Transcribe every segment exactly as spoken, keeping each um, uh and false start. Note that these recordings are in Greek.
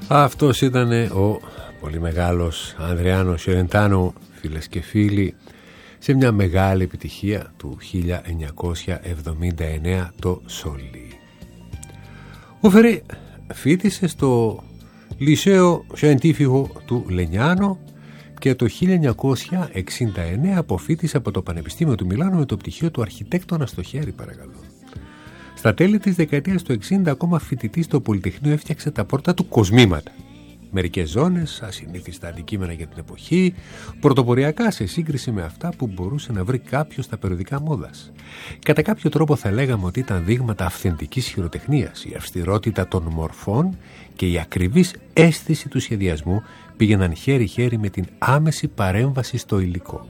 Αυτός ήταν ο πολύ μεγάλος Ανδριάνο Σερεντάνο, φίλες και φίλοι, σε μια μεγάλη επιτυχία του χίλια εννιακόσια εβδομήντα εννέα, το Σόλι. Ο Φερέ φοιτησε στο Λισέο Σιεντίφικο του Λενιάνο και το χίλια εννιακόσια εξήντα εννέα αποφοίτησε από το Πανεπιστήμιο του Μιλάνου με το πτυχίο του αρχιτέκτονα στο χέρι, παρακαλώ. Στα τέλη της δεκαετίας του εξήντα, ακόμα φοιτητής στο Πολυτεχνείο, έφτιαξε τα πρώτα του κοσμήματα. Μερικές ζώνες, ασυνήθιστα αντικείμενα για την εποχή, πρωτοποριακά σε σύγκριση με αυτά που μπορούσε να βρει κάποιος στα περιοδικά μόδας. Κατά κάποιο τρόπο θα λέγαμε ότι ήταν δείγματα αυθεντικής χειροτεχνίας. Η αυστηρότητα των μορφών και η ακριβής αίσθηση του σχεδιασμού πήγαιναν χέρι-χέρι με την άμεση παρέμβαση στο υλικό.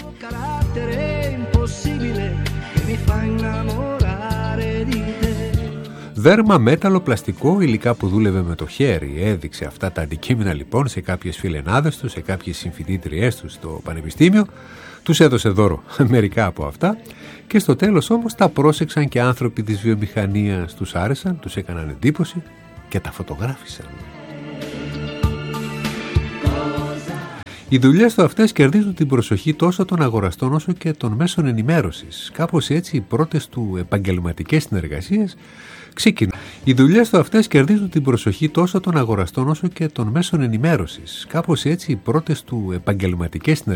Δέρμα, μέταλλο, πλαστικό, υλικά που δούλευε με το χέρι. Έδειξε αυτά τα αντικείμενα λοιπόν σε κάποιες φιλενάδες του, σε κάποιες συμφοιτήτριές του στο πανεπιστήμιο. Τους έδωσε δώρο μερικά από αυτά και στο τέλος όμως τα πρόσεξαν και άνθρωποι της βιομηχανίας. Τους άρεσαν, τους έκαναν εντύπωση και τα φωτογράφησαν. Οι δουλειές του αυτές κερδίζουν την προσοχή τόσο των αγοραστών όσο και των μέσων ενημέρωσης. Κάπως έτσι οι πρώτες του επαγγελματικές συνεργασίες ξεκινούν. Οι δουλειές του αυτές κερδίζουν την προσοχή τόσο των αγοραστών όσο και των μέσων ενημέρωσης. Κάπως έτσι οι πρώτες του επαγγελματικές συνεργασίες